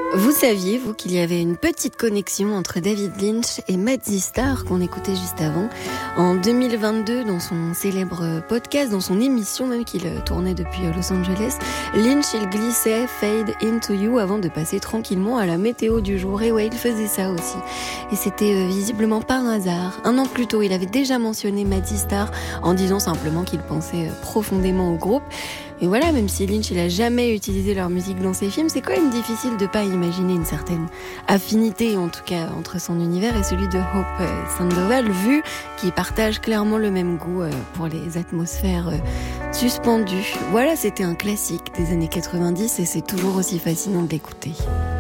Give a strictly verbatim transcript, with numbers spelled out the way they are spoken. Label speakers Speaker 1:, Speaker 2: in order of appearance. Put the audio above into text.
Speaker 1: Vous saviez, vous, qu'il y avait une petite connexion entre David Lynch et Mazzy Star, qu'on écoutait juste avant. En deux mille vingt-deux, dans son célèbre podcast, dans son émission même qu'il tournait depuis Los Angeles, Lynch, il glissait Fade Into You avant de passer tranquillement à la météo du jour. Et ouais, il faisait ça aussi. Et c'était euh, visiblement pas un hasard. Un an plus tôt, il avait déjà mentionné Mazzy Star en disant simplement qu'il pensait euh, profondément au groupe. Et voilà, même si Lynch il a jamais utilisé leur musique dans ses films, c'est quand même difficile de pas imaginer une certaine affinité, en tout cas, entre son univers et celui de Hope Sandoval, vu qu'ils partagent clairement le même goût pour les atmosphères suspendues. Voilà, c'était un classique des années quatre-vingt-dix et c'est toujours aussi fascinant de l'écouter.